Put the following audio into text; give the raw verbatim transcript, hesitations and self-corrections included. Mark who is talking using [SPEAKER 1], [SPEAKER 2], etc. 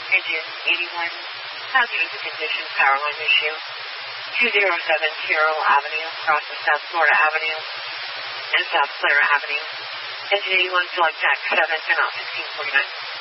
[SPEAKER 1] Engine eighty-one. Hazardous condition power line issue. two zero seven Carroll Avenue, across of South Florida Avenue and South Clara Avenue. Engine eighty-one, select Jack seven, turn out sixteen forty-nine.